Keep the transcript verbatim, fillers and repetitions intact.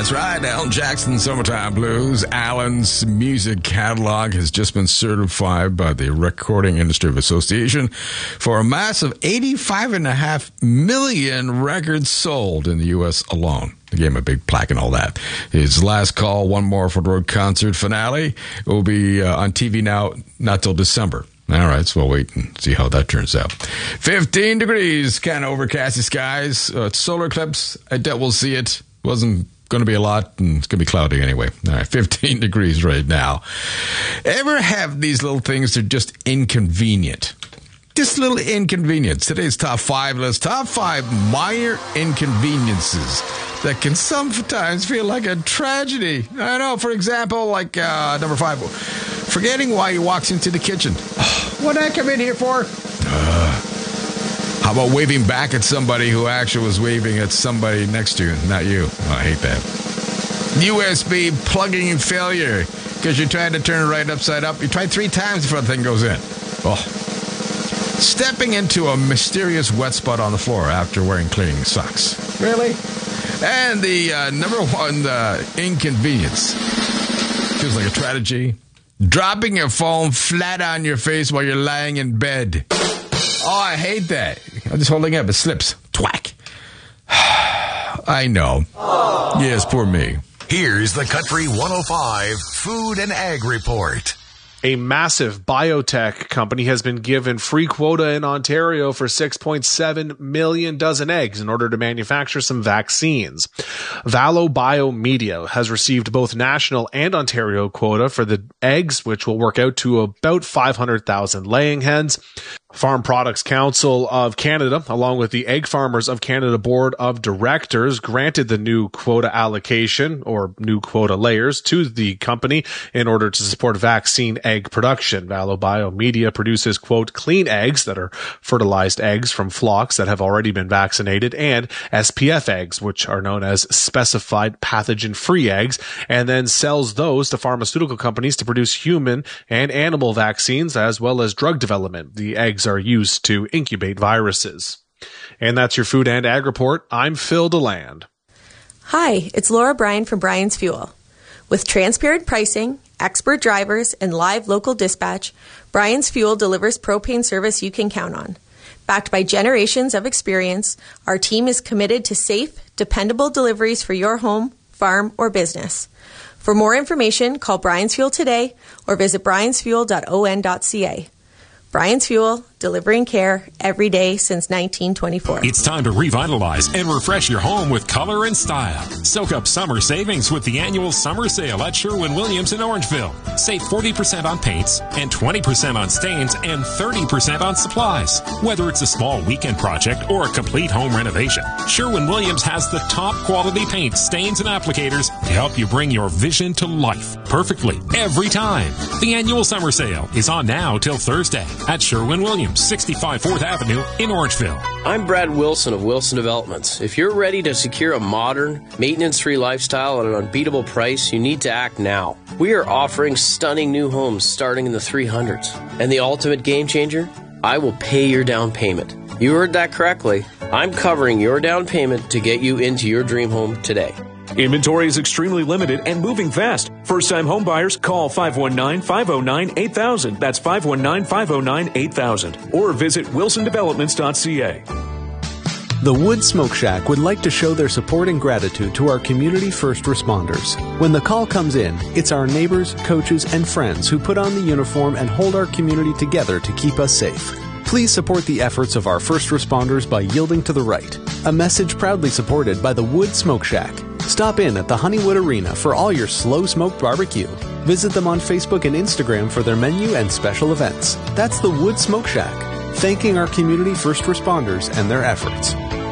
That's right, Alan Jackson, Summertime Blues. Alan's music catalog has just been certified by the Recording Industry Association for a massive eighty-five and a half million records sold in the U S alone. They gave him a big plaque and all that. His Last Call, One More for the Road concert finale will be uh, on T V now, not till December. All right, so we'll wait and see how that turns out. fifteen degrees, kind of overcasty skies. Uh, solar eclipse, I doubt we'll see it. Wasn't going to be a lot, and it's going to be cloudy anyway. All right, fifteen degrees right now. Ever have these little things that are just inconvenient? Just little inconvenience. Today's top five list. Top five minor inconveniences that can sometimes feel like a tragedy. I know, for example, like uh, number five, forgetting why he walks into the kitchen. What did I come in here for? Uh, how about waving back at somebody who actually was waving at somebody next to you, not you? Oh, I hate that. U S B plugging in failure because you're trying to turn it right upside up. You try three times before the thing goes in. Oh. Stepping into a mysterious wet spot on the floor after wearing cleaning socks. Really? And the uh, number one uh, inconvenience, feels like a tragedy, dropping your phone flat on your face while you're lying in bed. Oh, I hate that. I'm just holding it up. It slips. Twack. I know. Aww. Yes, poor me. Here's the Country one oh five Food and Ag Report. A massive biotech company has been given free quota in Ontario for six point seven million dozen eggs in order to manufacture some vaccines. Valo Biomedia has received both national and Ontario quota for the eggs, which will work out to about five hundred thousand laying hens. Farm Products Council of Canada, along with the Egg Farmers of Canada Board of Directors, granted the new quota allocation, or new quota layers, to the company in order to support vaccine egg production. Valo Biomedia produces, quote, clean eggs that are fertilized eggs from flocks that have already been vaccinated, and S P F eggs, which are known as specified pathogen-free eggs, and then sells those to pharmaceutical companies to produce human and animal vaccines, as well as drug development. The eggs are used to incubate viruses. And that's your Food and Ag Report. I'm Phil DeLand. Hi, it's Laura Bryan from Bryan's Fuel. With transparent pricing, expert drivers, and live local dispatch, Bryan's Fuel delivers propane service you can count on. Backed by generations of experience, our team is committed to safe, dependable deliveries for your home, farm, or business. For more information, call Bryan's Fuel today or visit bryans fuel dot o n dot c a. Bryan's Fuel, delivering care every day since nineteen twenty-four. It's time to revitalize and refresh your home with color and style. Soak up summer savings with the annual summer sale at Sherwin-Williams in Orangeville. Save forty percent on paints and twenty percent on stains and thirty percent on supplies. Whether it's a small weekend project or a complete home renovation, Sherwin-Williams has the top quality paint, stains, and applicators to help you bring your vision to life perfectly every time. The annual summer sale is on now till Thursday at Sherwin-Williams, sixty-five fourth Avenue in Orangeville. I'm Brad Wilson of Wilson Developments. If you're ready to secure a modern, maintenance-free lifestyle at an unbeatable price, you need to act now. We are offering stunning new homes starting in the three hundreds. And the ultimate game changer? I will pay your down payment. You heard that correctly. I'm covering your down payment to get you into your dream home today. Inventory is extremely limited and moving fast. First-time home buyers, call five one nine, five oh nine, eight thousand. That's five one nine, five oh nine, eight thousand. Or visit wilson developments dot c a. The Wood Smoke Shack would like to show their support and gratitude to our community first responders. When the call comes in, it's our neighbors, coaches, and friends who put on the uniform and hold our community together to keep us safe. Please support the efforts of our first responders by yielding to the right. A message proudly supported by the Wood Smoke Shack. Stop in at the Honeywood Arena for all your slow-smoked barbecue. Visit them on Facebook and Instagram for their menu and special events. That's the Wood Smoke Shack, thanking our community first responders and their efforts.